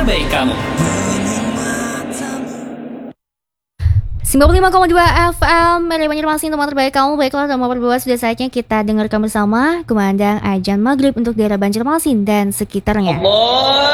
terbaik kamu. 95,2 FM dari Banjarmasin, teman terbaik kamu. Baiklah, nomor berdua sudah saatnya kita dengarkan bersama kumandang ajan maghrib untuk daerah Banjarmasin dan sekitarnya. Allah